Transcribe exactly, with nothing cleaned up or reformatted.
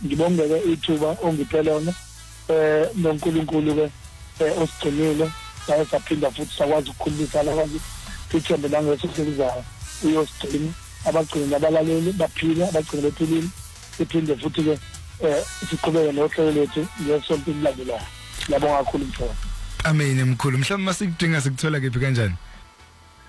ngibongeke ithuba ongiphe lona eh noNkulunkulu ke osigcinile saye saphinda futhi sakwazi ukukhulisa labantu sithembe langesokuzayo uyosigcina abagcina nabalaleli baphila abagcina bephilile siphinde futhi ke eh siqhubeke nohlelo lethu ngesonto elilandelayo. Ngiyabonga kakhulu mfowethu. Amen mkhulu. Mhlawumbe masikudinga sikuthola kephi kanjani?